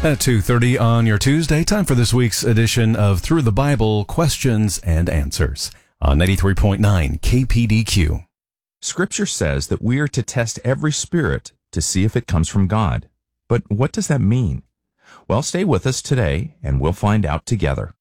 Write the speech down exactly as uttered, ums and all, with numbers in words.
At two thirty on your Tuesday, time for this week's edition of Through the Bible Questions and Answers on ninety-three point nine K P D Q. Scripture says that we are to test every spirit to see if it comes from God. But what does that mean? Well, stay with us today and we'll find out together.